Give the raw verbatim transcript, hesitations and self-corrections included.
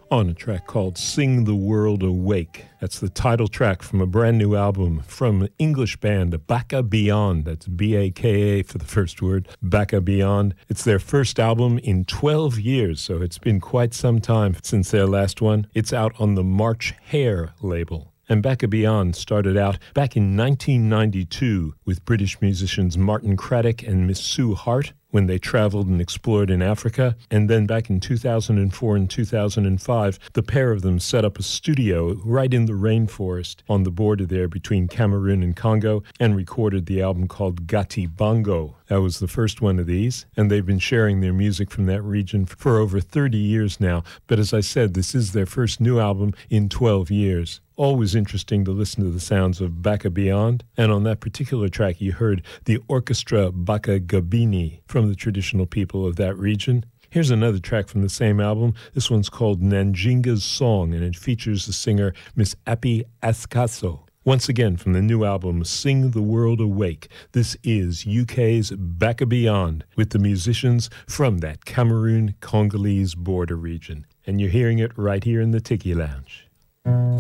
on a track called Sing the World Awake. That's the title track from a brand new album from English band Baka Beyond. That's B A K A for the first word, Baka Beyond. It's their first album in twelve years, so it's been quite some time since their last one. It's out on the March Hare label. And Baka Beyond started out back in nineteen ninety-two with British musicians Martin Craddock and Miss Sue Hart when they traveled and explored in Africa. And then back in two thousand four and two thousand five, the pair of them set up a studio right in the rainforest on the border there between Cameroon and Congo and recorded the album called Gati Bongo. That was the first one of these, and they've been sharing their music from that region for over thirty years now. But as I said, this is their first new album in twelve years. Always interesting to listen to the sounds of Baka Beyond. And on that particular track, you heard the orchestra Baka Gabini from the traditional people of that region. Here's another track from the same album. This one's called Nanjinga's Song, and it features the singer Miss Appy Ascaso. Once again, from the new album, Sing the World Awake, this is U K's Baka Beyond with the musicians from that Cameroon-Congolese border region. And you're hearing it right here in the Tiki Lounge.